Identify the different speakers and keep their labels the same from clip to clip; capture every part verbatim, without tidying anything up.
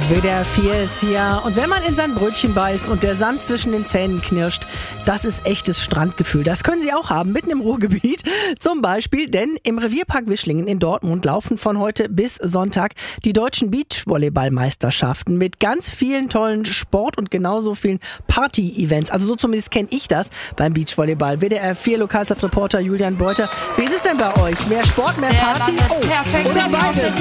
Speaker 1: W D R vier ist hier und wenn man in sein Brötchen beißt und der Sand zwischen den Zähnen knirscht, das ist echtes Strandgefühl. Das können Sie auch haben, mitten im Ruhrgebiet zum Beispiel, denn im Revierpark Wischlingen in Dortmund laufen von heute bis Sonntag die deutschen Beachvolleyballmeisterschaften mit ganz vielen tollen Sport- und genauso vielen Party-Events. Also so zumindest kenne ich das beim Beachvolleyball. W D R vier Lokalzeitreporter Julian Beuter. Wie ist es denn bei euch? Mehr Sport, mehr Party? Oh, oder beides?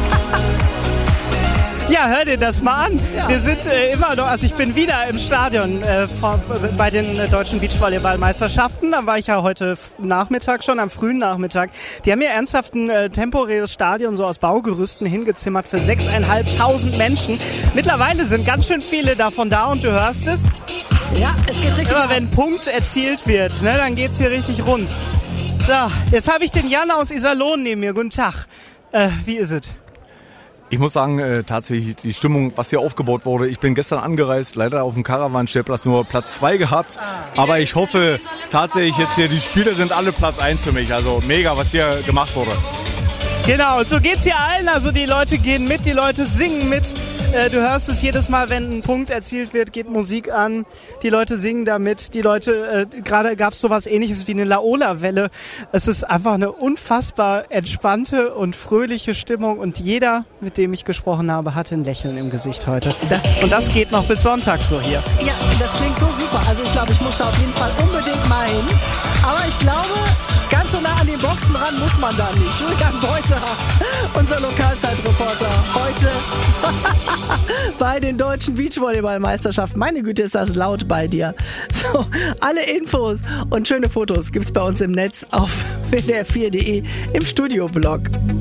Speaker 2: Ja, hör dir das mal an. Ja. Wir sind äh, immer noch, also ich bin wieder im Stadion äh, vor, bei den äh, deutschen Beachvolleyball-Meisterschaften. Da war ich ja heute Nachmittag schon, am frühen Nachmittag. Die haben mir ernsthaft ein äh, temporäres Stadion so aus Baugerüsten hingezimmert für sechstausendfünfhundert Menschen. Mittlerweile sind ganz schön viele davon da und du hörst es.
Speaker 1: Ja, es geht richtig.
Speaker 2: Immer wenn ein Punkt erzielt wird, ne, dann geht's hier richtig rund. So, jetzt habe ich den Jan aus Iserlohn neben mir. Guten Tag. Äh, wie ist es?
Speaker 3: Ich muss sagen, äh, tatsächlich die Stimmung, was hier aufgebaut wurde. Ich bin gestern angereist, leider auf dem Caravan-Stellplatz nur Platz zwei gehabt. Aber ich hoffe tatsächlich jetzt hier, die Spiele sind alle Platz eins für mich. Also mega, was hier gemacht wurde.
Speaker 2: Genau, und so geht's hier allen. Also die Leute gehen mit, die Leute singen mit. Äh, du hörst es jedes Mal, wenn ein Punkt erzielt wird, geht Musik an. Die Leute singen da mit. Die Leute, äh, gerade gab's sowas Ähnliches wie eine Laola-Welle. Es ist einfach eine unfassbar entspannte und fröhliche Stimmung. Und jeder, mit dem ich gesprochen habe, hatte ein Lächeln im Gesicht heute. Das, und das geht noch bis Sonntag so hier.
Speaker 1: Ja, das klingt so super. Also ich glaube, ich muss da auf jeden Fall unbedingt mal hin. Aber ich glaube, ganz so nah an den Boxen ran muss man da nicht. Julian Beuter, unser Lokalzeitreporter, heute bei den deutschen Beachvolleyballmeisterschaften. Meine Güte, ist das laut bei dir. So, alle Infos und schöne Fotos gibt's bei uns im Netz auf w d r vier punkt d e im Studioblog.